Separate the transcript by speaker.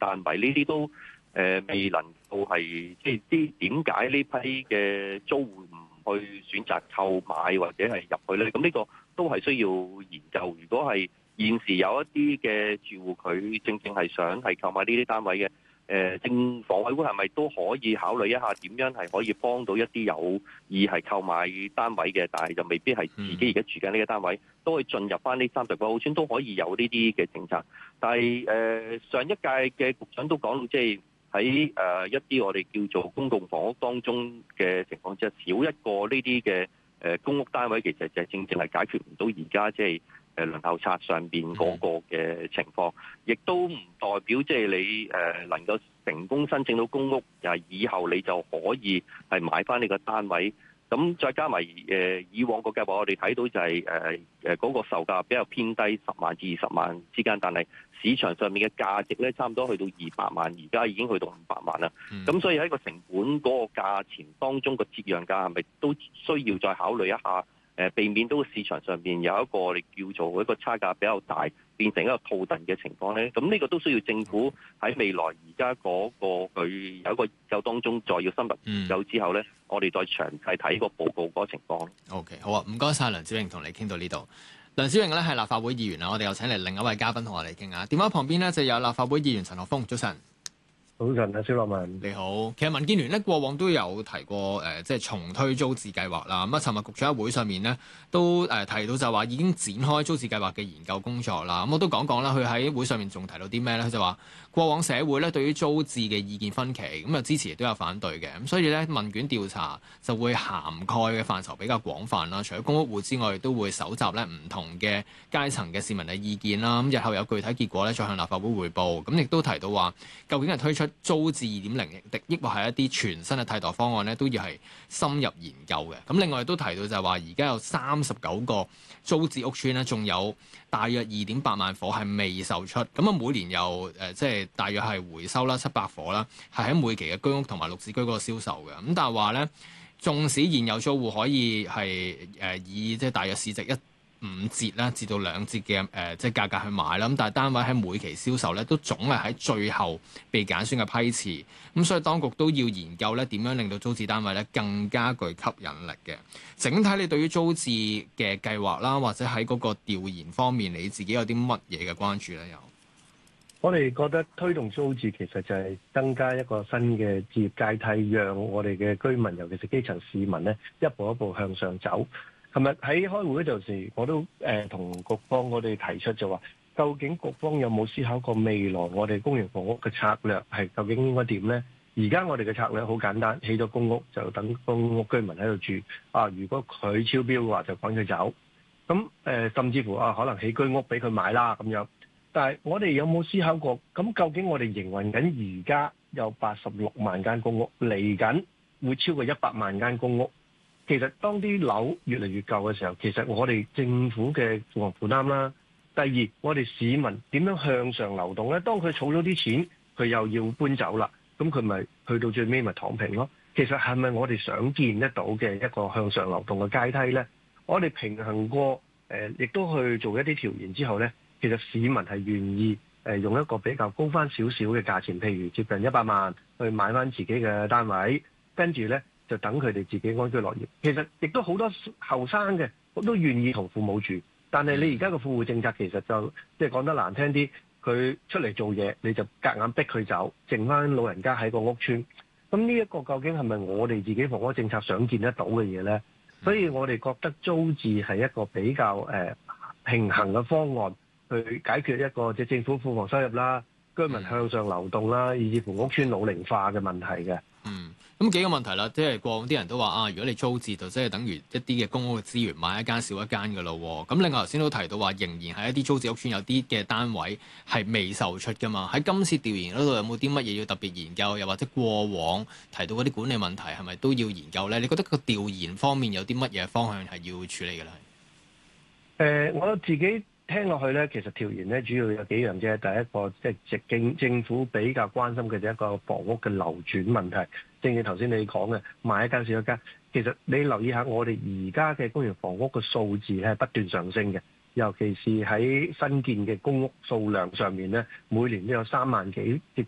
Speaker 1: 單位，呢啲都未能夠係即係點解呢批嘅租戶唔去選擇購買或者係入去咧？咁呢個都係需要研究。如果係現時有一啲嘅住戶佢正係想係購買呢啲單位嘅，政房委會係咪都可以考慮一下點樣係可以幫到一啲有意係購買單位嘅，但係就未必係自己而家住緊呢個單位，都可以進入翻呢39號村，都可以有呢啲嘅政策。但係上一屆嘅局長都講到，即係喺一啲我哋叫做公共房屋當中嘅情況之下，少一個呢啲嘅公屋單位，其實就正係解決唔到而家即係輪候冊上邊嗰個嘅情況，亦都唔代表即係你能夠成功申請到公屋，以後你就可以係買翻呢個單位。咁再加埋以往個計劃，我哋睇到就係嗰個售價比較偏低，10萬至20萬之間，但係市場上面嘅價值咧，差唔多去到200萬，而家已經去到500萬啦。咁所以喺個成本嗰個價錢當中個折讓價係咪都需要再考慮一下？避免到市場上面有一個我哋叫做一個差價比較大，變成一個套戥嘅情況咧。咁呢個都需要政府喺未來而家嗰個佢有一個研究當中，再要深入研究之後咧，我哋再詳細睇個報告嗰個情況。
Speaker 2: OK， 好啊，唔該晒梁子穎，同你傾到呢度。梁子穎咧係立法會議員啊，我哋又請嚟另一位嘉賓同我哋傾下。電話旁邊呢，就有立法會議員陳學鋒，早晨。
Speaker 3: 早晨啊，蕭樂文，
Speaker 2: 你好。其實民建聯咧過往都有提過即係重推租置計劃啦。咁啊，尋日局長喺會上面呢都提到就話已經展開租置計劃嘅研究工作啦。咁我都講啦，佢喺會上面仲提到啲咩咧？佢就話過往社會咧對於租置嘅意見分歧，咁啊支持亦都有反對嘅。咁所以咧問卷調查就會涵蓋嘅範疇比較廣泛啦。除咗公屋戶之外，亦都會搜集咧唔同嘅階層嘅市民嘅意見啦。咁日後有具體結果咧，再向立法會匯報。咁亦都提到話，究竟係推出租置2.0，抑或係一啲全新嘅替代方案咧，都要係深入研究嘅。咁另外都提到就係話，而家有39個租置屋邨咧，仲有大約2.8萬伙係未售出。咁啊，每年有即係大約係回收啦700伙啦，係喺每期嘅居屋同埋綠置居嗰個銷售嘅。咁但係話咧，縱使現有租戶可以係以即係大約市值5折啦，至到2折嘅即係價格去買啦，咁但係單位喺每期銷售咧，都總係喺最後被揀選嘅批次，咁所以當局都要研究咧點樣令到租置單位咧更加具吸引力嘅。整體你對於租置嘅計劃啦，或者喺嗰個調研方面，你自己有啲乜嘢嘅關注咧？
Speaker 3: 我哋覺得推動租置其實就係增加一個新嘅置業階梯，讓我哋嘅居民，尤其是基層市民咧，一步一步向上走。琴日喺開會嗰陣時，我都同局方我哋提出就話，究竟局方有冇思考過未來我哋公營房屋嘅策略係究竟應該點呢？而家我哋嘅策略好簡單，起咗公屋就等公屋居民喺度住。如果佢超標嘅話，就趕佢走。咁甚至乎可能起居屋俾佢買啦咁樣。但係我哋有冇思考過？咁究竟我哋營運緊而家有86萬間公屋，嚟緊會超過100萬間公屋。其實當啲樓越嚟越舊嘅時候，其實我哋政府嘅負擔啦。第二，我哋市民點樣向上流動呢？當佢儲咗啲錢，佢又要搬走啦，咁佢咪去到最尾咪躺平咯？其實係咪我哋想見得到嘅一個向上流動嘅階梯呢？我哋平衡過亦都去做一啲調研之後呢，其實市民係願意用一個比較高翻少少嘅價錢，譬如接近100萬去買翻自己嘅單位，跟住呢，就等佢哋自己安居樂業。其實亦都好多後生嘅都願意同父母住，但係你而家個富戶政策其實就即係講得難聽啲，佢出嚟做嘢你就夾硬逼佢走，剩翻老人家喺個屋邨。咁呢一個究竟係咪我哋自己房屋政策想見得到嘅嘢呢？所以我哋覺得租置係一個比較平衡嘅方案，去解決一個即係政府庫房收入啦、居民向上流動啦，以至乎屋邨老齡化嘅問題嘅。
Speaker 2: 咁幾個問題啦，即係過往啲人都話如果你租置就即係等於一啲嘅公屋嘅資源買一間少一間嘅咯。咁另外頭先都提到話，仍然係一啲租置屋邨有啲嘅單位係未售出噶嘛。喺今次調研嗰度有冇啲乜嘢要特別研究？又或者過往提到嗰啲管理問題係咪都要研究咧？你覺得個調研方面有啲乜嘢方向係要處理嘅咧？
Speaker 3: 我自己聽落去咧，其實調研咧主要有幾樣啫。第一個即係政府比較關心嘅就係一個房屋嘅流轉問題。正如頭先你講嘅，買一間少一間，其實你留意下我哋而家嘅公營房屋嘅數字係不斷上升嘅，尤其是喺新建嘅公屋數量上面咧，每年都有3萬幾接近